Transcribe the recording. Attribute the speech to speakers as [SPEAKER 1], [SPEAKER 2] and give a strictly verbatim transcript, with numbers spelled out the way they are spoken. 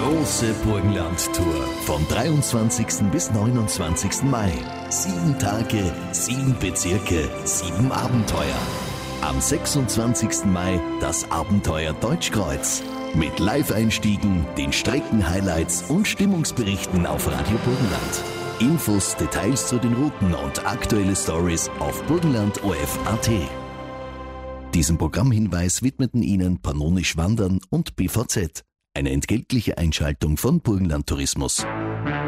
[SPEAKER 1] große Burgenland-Tour vom dreiundzwanzigsten bis neunundzwanzigsten Mai. Sieben Tage, sieben Bezirke, sieben Abenteuer. Am sechsundzwanzigsten Mai das Abenteuer Deutschkreuz. Mit Live-Einstiegen, den Strecken-Highlights und Stimmungsberichten auf Radio Burgenland. Infos, Details zu den Routen und aktuelle Stories auf burgenland punkt o f punkt a t. Diesen Programmhinweis widmeten Ihnen Pannonisch Wandern und B V Z. Eine entgeltliche Einschaltung von Burgenland Tourismus.